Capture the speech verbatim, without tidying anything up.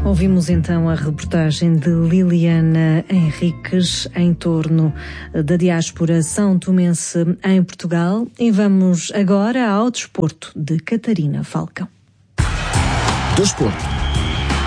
Ouvimos então a reportagem de Liliana Henriques em torno da diáspora são tomense em Portugal e vamos agora ao desporto de Catarina Falcão. Do desporto,